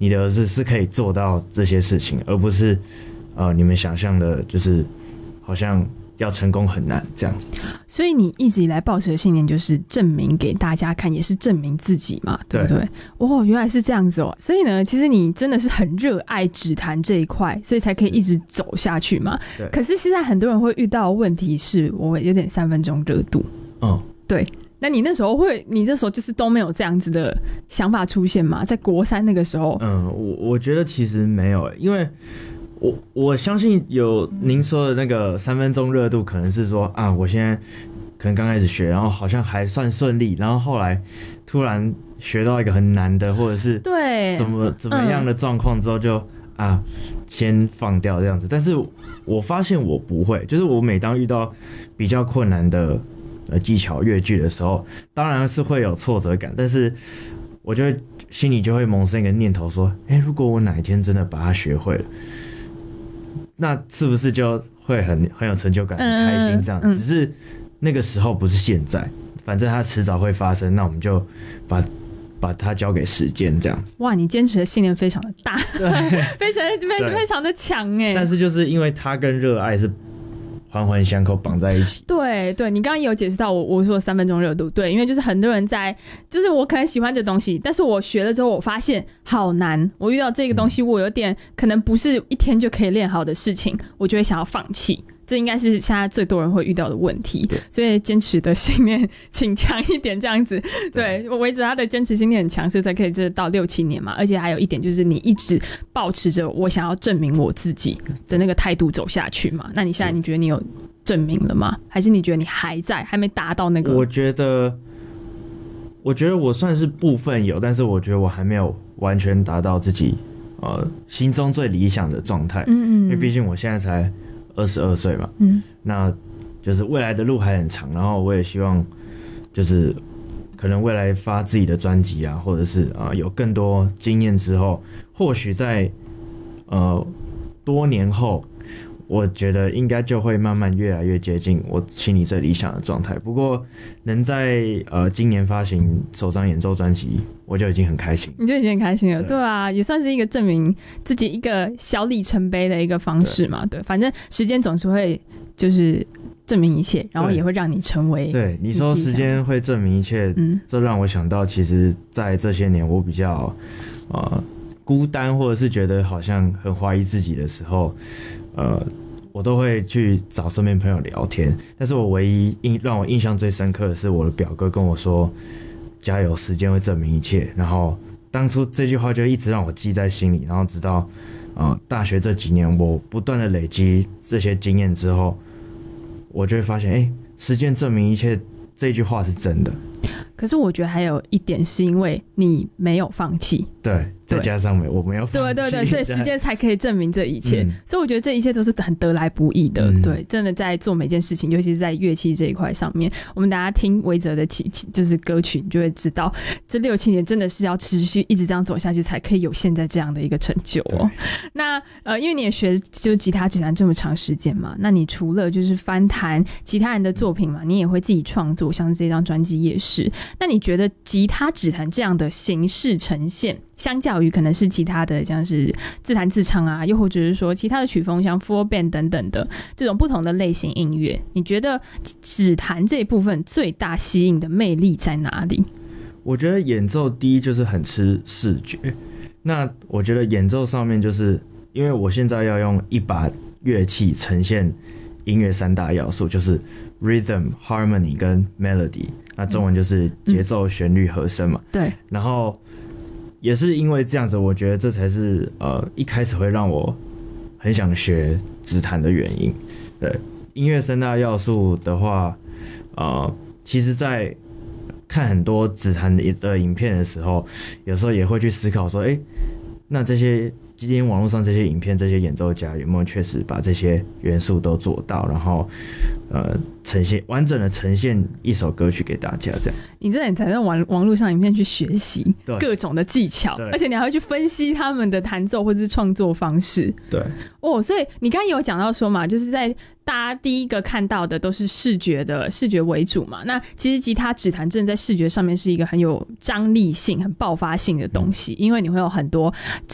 你的儿子是可以做到这些事情，而不是你们想象的，就是好像要成功很难这样子。 所以你一直以来抱持的信念就是证明给大家看，也是证明自己嘛，对不对？哦，原来是这样子哦。所以呢，其实你真的是很热爱指弹这一块，所以才可以一直走下去嘛。 对。 可是现在很多人会遇到的问题是，我有点3分钟热度。对。那你那时候你这时候就是都没有这样子的想法出现吗？在国3那个时候？ 我觉得其实没有，因为我相信有您说的那个3分钟热度，可能是说啊，我现在可能刚开始学，然后好像还算顺利，然后后来突然学到一个很难的，或者是对怎么样的状况之后就先放掉这样子。但是我发现我不会，就是我每当遇到比较困难的技巧乐句的时候，当然是会有挫折感，但是我就会心里就会萌生一个念头说，如果我哪一天真的把它学会了，那是不是就会很有成就感，很开心这样？只是那个时候不是现在，反正它迟早会发生，那我们就把它交给时间这样子。 哇，你坚持的信念非常的大，对，非常的强哎。 但是就是因为它跟热爱是环环相扣绑在一起。 对对，你刚刚也有解释到我说3分钟热度，对，因为就是很多人就是我可能喜欢这东西，但是我学了之后我发现好难，我遇到这个东西我有点可能不是一天就可以练好的事情，我就会想要放弃。这应该是现在最多人会遇到的问题，所以坚持的信念请强一点这样子。对，我维持他的坚持信念很强，所以才可以到6-7年嘛。而且还有一点就是你一直抱持着我想要证明我自己的那个态度走下去嘛。那你现在你觉得你有证明了吗？还是你觉得你还没达到那个？ 我觉得我算是部分有，但是我觉得我还没有完全达到自己心中最理想的状态。因为毕竟我现在才22岁嘛，那就是未来的路还很长，然后我也希望就是可能未来发自己的专辑啊，或者是有更多经验之后，或许在多年后，我觉得应该就会慢慢越来越接近我心里最理想的状态。不过能在今年发行首张演奏专辑，我就已经很开心。 你就已经很开心了， 对啊，也算是一个证明自己一个小里程碑的一个方式嘛。对，反正时间总是会就是证明一切，然后也会让你成为。 对，你说时间会证明一切，这让我想到，其实在这些年我比较孤单，或者是觉得好像很怀疑自己的时候，我都会去找身边朋友聊天。但是我唯一让我印象最深刻的是我的表哥跟我说，加油，时间会证明一切。然后当初这句话就一直让我记在心里，然后直到大学这几年我不断的累积这些经验之后，我就会发现时间证明一切这句话是真的。 可是我觉得还有一点是因为你没有放弃， 对，再加上我没有放弃， 对，所以时间才可以证明这一切。所以我觉得这一切都是很得来不易的。对，真的在做每件事情，尤其是在乐器这一块上面，我们大家听维泽的就是歌曲，你就会知道这6-7年真的是要持续一直这样走下去，才可以有现在这样的一个成就哦。那因为你也学就是吉他指弹这么长时间嘛，那你除了就是翻弹其他人的作品嘛，你也会自己创作，像是这张专辑也是。那你觉得吉他指弹这样的形式呈现，相较于可能是其他的像是自弹自唱啊，又或者是说其他的曲风像 full band 等等的这种不同的类型音乐，你觉得指弹这一部分最大吸引的魅力在哪里？ 我觉得演奏第一就是很吃视觉。那我觉得演奏上面就是因为我现在要用一把乐器呈现音乐3大要素，就是 rhythm、harmony 跟 melody， 那中文就是节奏、旋律、和声嘛。对。然后也是因为这样子，我觉得这才是一开始会让我很想学指弹的原因。对，音乐3大要素的话，其实在看很多指弹的影片的时候，有时候也会去思考说，那这些今天网络上这些影片，这些演奏家有没有确实把这些元素都做到，然后完整的呈现一首歌曲给大家？这样，你真的才在网络上影片去学习各种的技巧，而且你还会去分析他们的弹奏或者是创作方式。对，所以你刚刚也有讲到说嘛，就是在大家第一个看到的都是视觉为主嘛。那其实吉他指弹真的在视觉上面是一个很有张力性、很爆发性的东西，因为你会有很多